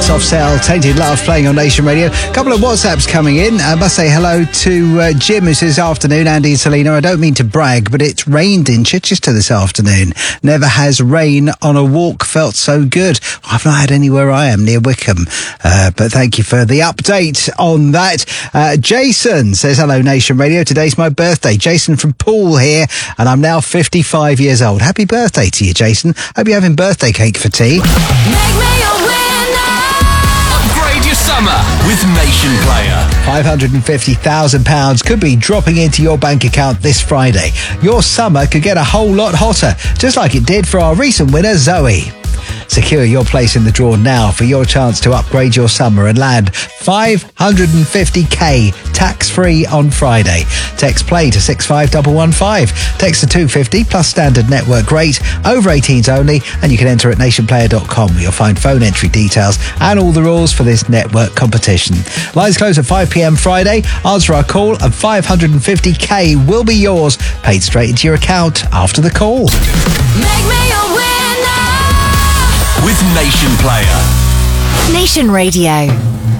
Soft Cell, Tainted Love playing on Nation Radio. A couple of WhatsApps coming in. I must say hello to Jim, who says, afternoon, Andy and Selena. I don't mean to brag, but it's rained in Chichester this afternoon. Never has rain on a walk felt so good. I've not had any where I am, near Wickham. But thank you for the update on that. Jason says, hello, Nation Radio. Today's my birthday. Jason from Poole here, and I'm now 55 years old. Happy birthday to you, Jason. Hope you're having birthday cake for tea. Make me a winner. Upgrade your summer with Nation Player. £550,000 could be dropping into your bank account this Friday. Your summer could get a whole lot hotter, just like it did for our recent winner, Zoe. Secure your place in the draw now for your chance to upgrade your summer and land $550k tax-free on Friday. Text play to 65115. Text to 250 plus standard network rate. Over 18s only, and you can enter at nationplayer.com where you'll find phone entry details and all the rules for this network competition. Lines close at 5pm Friday. Answer our call and $550k will be yours, paid straight into your account after the call. Make me a winner. With Nation Player. Nation Radio.